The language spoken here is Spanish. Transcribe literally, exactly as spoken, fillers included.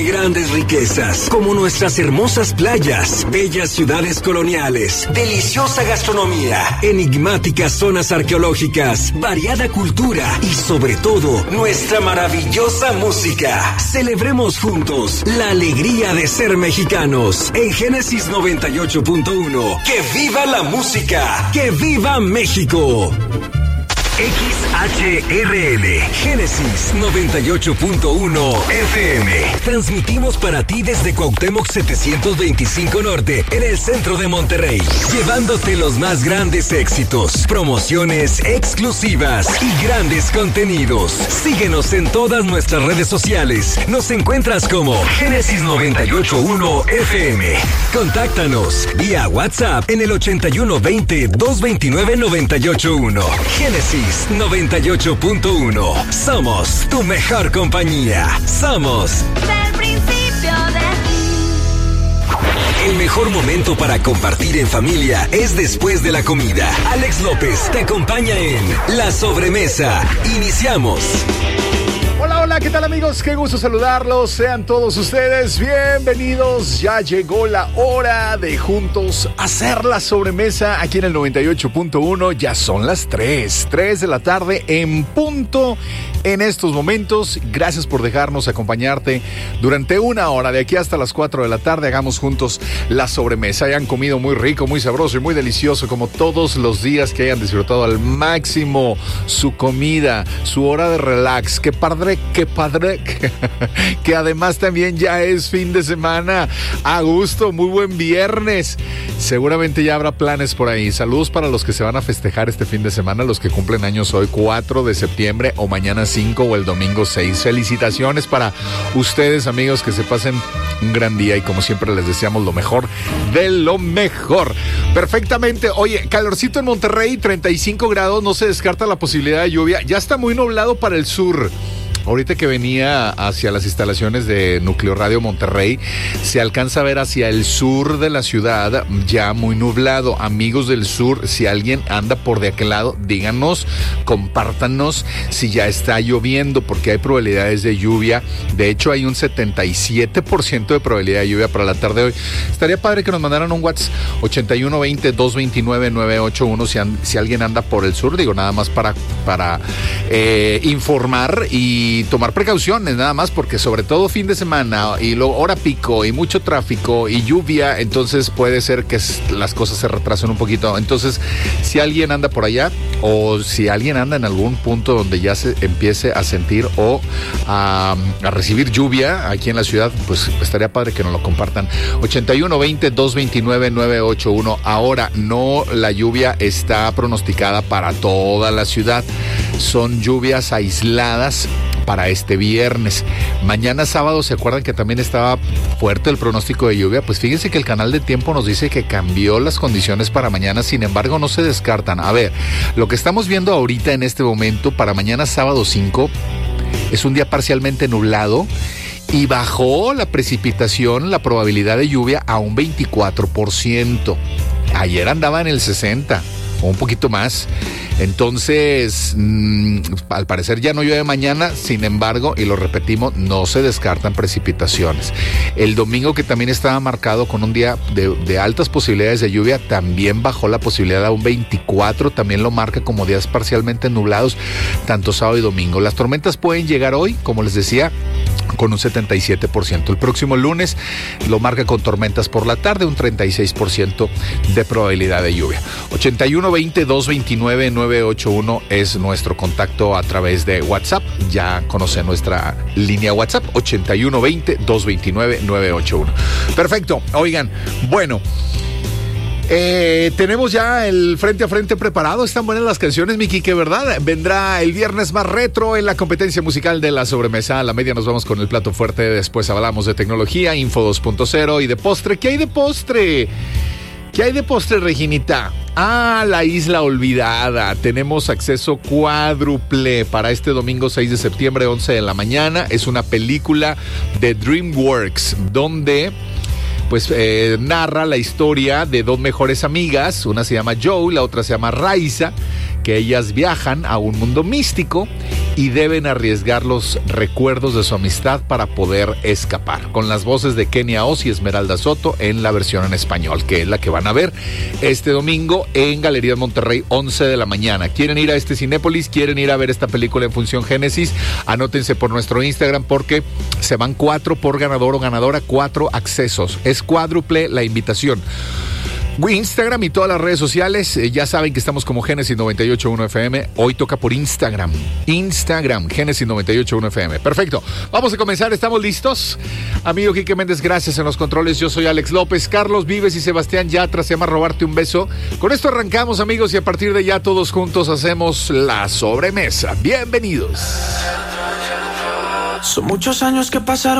Grandes riquezas, como nuestras hermosas playas, bellas ciudades coloniales, deliciosa gastronomía, enigmáticas zonas arqueológicas, variada cultura y sobre todo, nuestra maravillosa música. Celebremos juntos la alegría de ser mexicanos en Génesis noventa y ocho punto uno. ¡Que viva la música! ¡Que viva México! X H R L, Génesis noventa y ocho punto uno F M. Transmitimos para ti desde Cuauhtémoc setecientos veinticinco Norte, en el centro de Monterrey, llevándote los más grandes éxitos, promociones exclusivas y grandes contenidos. Síguenos en todas nuestras redes sociales. Nos encuentras como Génesis noventa y ocho punto uno F M. Contáctanos vía WhatsApp en el ochenta y uno veinte, doscientos veintinueve, noventa y ocho uno. Génesis noventa y ocho punto uno. Somos tu mejor compañía. Somos del principio de el mejor momento para compartir en familia es después de la comida. Alex López te acompaña en La Sobremesa. Iniciamos. Hola, hola, ¿qué tal amigos? Qué gusto saludarlos, sean todos ustedes bienvenidos. Ya llegó la hora de juntos hacer la sobremesa aquí en el noventa y ocho punto uno. Ya son las tres, tres de la tarde en punto en estos momentos. Gracias por dejarnos acompañarte durante una hora, de aquí hasta las cuatro de la tarde. Hagamos juntos la sobremesa. Hayan comido muy rico, muy sabroso y muy delicioso, como todos los días, que hayan disfrutado al máximo su comida, su hora de relax. Qué padre, qué padre, que, que además también ya es fin de semana. A gusto, muy buen viernes. Seguramente ya habrá planes por ahí. Saludos para los que se van a festejar este fin de semana, los que cumplen años hoy, cuatro de septiembre, o mañana cinco, o el domingo seis. Felicitaciones para ustedes, amigos, que se pasen un gran día y como siempre les deseamos lo mejor de lo mejor. Perfectamente. Oye, calorcito en Monterrey, treinta y cinco grados, no se descarta la posibilidad de lluvia. Ya está muy nublado para el sur. Ahorita que venía hacia las instalaciones de Núcleo Radio Monterrey, se alcanza a ver hacia el sur de la ciudad ya muy nublado. Amigos del sur, si alguien anda por de aquel lado, díganos, compártanos si ya está lloviendo, porque hay probabilidades de lluvia. De hecho, hay un setenta y siete por ciento de probabilidad de lluvia para la tarde de hoy. Estaría padre que nos mandaran un WhatsApp ochenta y uno veinte, doscientos veintinueve, novecientos ochenta y uno si, an, si alguien anda por el sur. Digo, nada más para, para eh, informar y Y tomar precauciones, nada más, porque sobre todo fin de semana y luego hora pico y mucho tráfico y lluvia, entonces puede ser que las cosas se retrasen un poquito. Entonces, si alguien anda por allá, o si alguien anda en algún punto donde ya se empiece a sentir o a, a recibir lluvia aquí en la ciudad, pues estaría padre que nos lo compartan. ochenta y uno veinte, doscientos veintinueve, novecientos ochenta y uno. Ahora, no, la lluvia está pronosticada para toda la ciudad. Son lluvias aisladas para este viernes. Mañana sábado, ¿se acuerdan que también estaba fuerte el pronóstico de lluvia? Pues fíjense que el canal de tiempo nos dice que cambió las condiciones para mañana, sin embargo no se descartan. A ver, lo que estamos viendo ahorita en este momento para mañana sábado cinco es un día parcialmente nublado y bajó la precipitación, la probabilidad de lluvia a un veinticuatro por ciento. Ayer andaba en el sesenta por ciento. O un poquito más. Entonces, mmm, al parecer ya no llueve mañana, sin embargo, y lo repetimos, no se descartan precipitaciones. El domingo, que también estaba marcado con un día de, de altas posibilidades de lluvia, también bajó la posibilidad a un veinticuatro, también lo marca como días parcialmente nublados, tanto sábado y domingo. Las tormentas pueden llegar hoy, como les decía, con un setenta y siete por ciento. El próximo lunes lo marca con tormentas por la tarde, un treinta y seis por ciento de probabilidad de lluvia. ochenta y uno veinte, doscientos veintinueve, novecientos ochenta y uno es nuestro contacto a través de WhatsApp. Ya conoce nuestra línea WhatsApp, ochenta y uno veinte, doscientos veintinueve, novecientos ochenta y uno. Perfecto. Oigan, bueno, Eh, tenemos ya el frente a frente preparado. Están buenas las canciones, mi Quique, ¿verdad? Vendrá el viernes más retro en la competencia musical de la sobremesa. A la media nos vamos con el plato fuerte. Después hablamos de tecnología, Info dos punto cero y de postre. ¿Qué hay de postre? ¿Qué hay de postre, Reginita? Ah, la Isla Olvidada. Tenemos acceso cuádruple para este domingo seis de septiembre, once de la mañana. Es una película de DreamWorks donde pues eh, narra la historia de dos mejores amigas. Una se llama Joe, la otra se llama Raisa, que ellas viajan a un mundo místico y deben arriesgar los recuerdos de su amistad para poder escapar. Con las voces de Kenia Oz y Esmeralda Soto en la versión en español, que es la que van a ver este domingo en Galerías Monterrey, once de la mañana. ¿Quieren ir a este Cinépolis? ¿Quieren ir a ver esta película en función Génesis? Anótense por nuestro Instagram porque se van cuatro por ganador o ganadora, cuatro accesos. Es cuádruple la invitación. Instagram y todas las redes sociales, eh, ya saben que estamos como Génesis noventa y ocho punto uno F M. Hoy toca por Instagram. Instagram, Génesis noventa y ocho punto uno F M. Perfecto. Vamos a comenzar. ¿Estamos listos? Amigo Quique Méndez, gracias en los controles. Yo soy Alex López. Carlos Vives y Sebastián Yatra se llama Robarte un Beso. Con esto arrancamos, amigos, y a partir de ya todos juntos hacemos la sobremesa. Bienvenidos. Son muchos años que pasaron